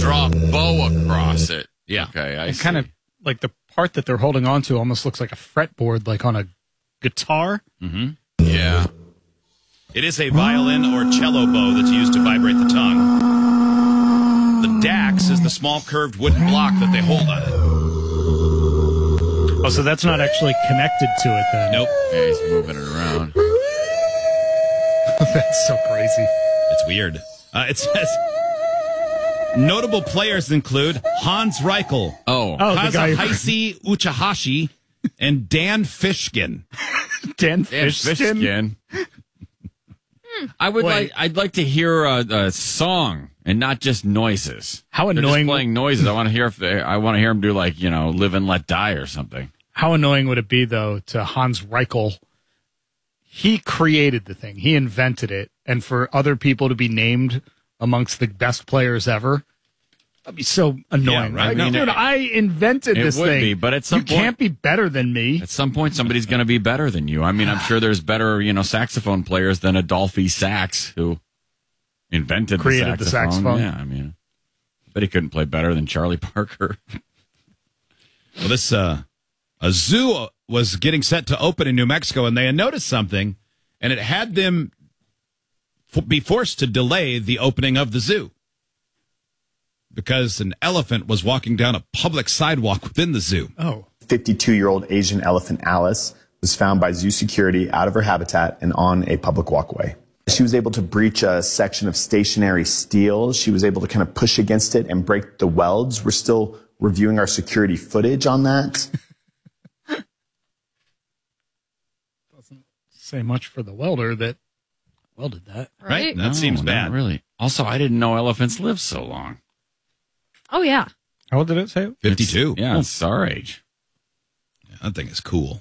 draw a bow across it. Yeah. Okay, I see. Kind of like the part that they're holding on to almost looks like a fretboard, like on a guitar. Mm-hmm. Yeah. It is a violin or cello bow that's used to vibrate the tongue. The dax is the small curved wooden block that they hold on it. Oh, so that's not actually connected to it then. Nope. Yeah, he's moving it around. That's so crazy. It's weird. It says notable players include Hans Reichel, the guy who- Kazuhisa Uchihashi, and Dan Fishkin. Dan Yeah, Fishkin. I'd like to hear a song and not just noises. How They're annoying- just playing noises. I want to hear him do like, Live and Let Die or something. How annoying would it be, though, to Hans Reichel? He created the thing. He invented it. And for other people to be named amongst the best players ever, that'd be so annoying. Yeah, right. Like, dude, I invented this It would thing. be, but at some you point- can't be better than me. At some point, somebody's going to be better than you. I mean, I'm sure there's better, saxophone players than Adolphe Sax, who Created the saxophone. Yeah, I mean, but he couldn't play better than Charlie Parker. Well, this a zoo was getting set to open in New Mexico, and they had noticed something, and it had them be forced to delay the opening of the zoo because an elephant was walking down a public sidewalk within the zoo. Oh. 52-year-old Asian elephant Alice was found by zoo security out of her habitat and on a public walkway. She was able to breach a section of stationary steel. She was able to kind of push against it and break the welds. We're still reviewing our security footage on that. Doesn't say much for the welder that welded that. Right? No, That seems not bad. really. Also, I didn't know elephants live so long. Oh, yeah. How old did it say? 52. Yeah, it's our age. That thing is cool.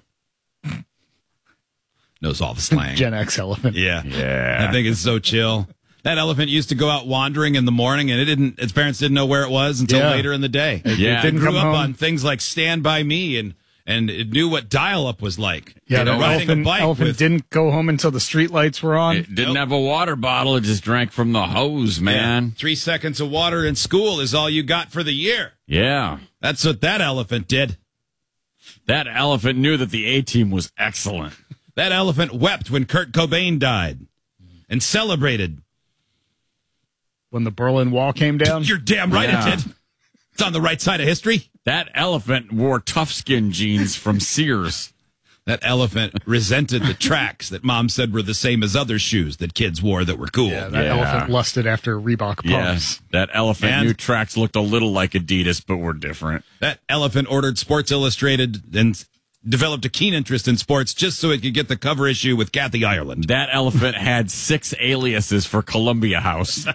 Knows all the slang. Gen X elephant. Yeah. Yeah. That thing is so chill. That elephant used to go out wandering in the morning, and its parents didn't know where it was until Yeah. later in the day. Yeah. It Didn't grew come up home. on things like Stand By Me, and it knew what dial-up was like. Yeah, the riding a bike elephant with didn't go home until the street lights were on. It didn't have a water bottle. It just drank from the hose, man. 3 seconds of water in school is all you got for the year. Yeah. That's what that elephant did. That elephant knew that the A-team was excellent. That elephant wept when Kurt Cobain died and celebrated. When the Berlin Wall came down. You're damn right Yeah. it did. It's on the right side of history. That elephant wore tough skin jeans from Sears. That elephant resented the tracks that mom said were the same as other shoes that kids wore that were cool. Yeah, that Yeah. elephant lusted after Reebok pumps. Yes. That elephant And- knew tracks looked a little like Adidas, but were different. That elephant ordered Sports Illustrated and developed a keen interest in sports just so it could get the cover issue with Kathy Ireland. That elephant had 6 aliases for Columbia House.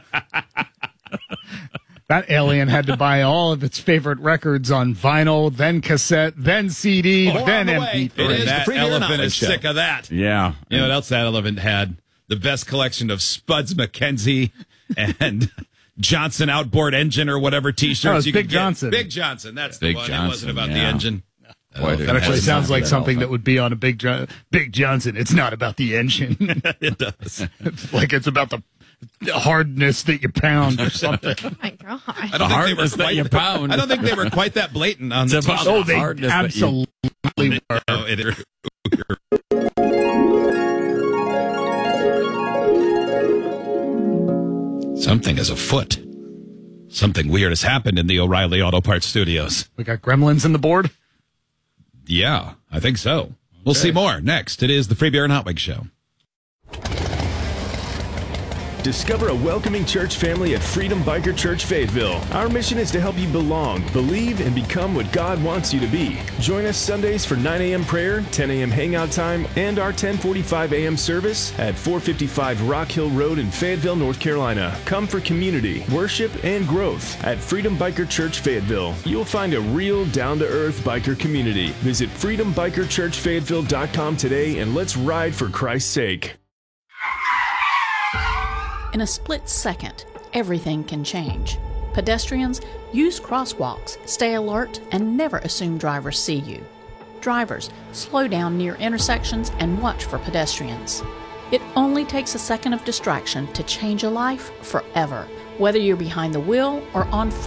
That alien had to buy all of its favorite records on vinyl, then cassette, then CD, More then on the way. MP3. It is that elephant is sick of that. Yeah. You know what else that elephant had? The best collection of Spuds McKenzie and Johnson outboard engine or whatever T-shirts Oh, it's you Big could get. Johnson. Big Johnson. That's the Big one. Johnson, It wasn't about the yeah. engine. Boy, That actually That's sounds not like that something elephant. that would be on a Big Johnson. It's not about the engine. It does. It's like it's about the hardness that you pound or something. Oh, my God. I The don't think they were hardness that quite. you pound. I don't think they were quite that blatant on the It's about T-shirt. Oh, they hardness that you- absolutely were. No, it- Something is afoot. Something weird has happened in the O'Reilly Auto Parts studios. We got gremlins in the board. Yeah, I think so. We'll see more next. It is the Free Beer and Hot Wings Show. Discover a welcoming church family at Freedom Biker Church Fayetteville. Our mission is to help you belong, believe, and become what God wants you to be. Join us Sundays for 9 a.m. prayer, 10 a.m. hangout time, and our 10:45 a.m. service at 455 Rock Hill Road in Fayetteville, North Carolina. Come for community, worship, and growth at Freedom Biker Church Fayetteville. You'll find a real down-to-earth biker community. Visit freedombikerchurchfayetteville.com today and let's ride for Christ's sake. In a split second, everything can change. Pedestrians, use crosswalks, stay alert, and never assume drivers see you. Drivers, slow down near intersections and watch for pedestrians. It only takes a second of distraction to change a life forever, whether you're behind the wheel or on foot.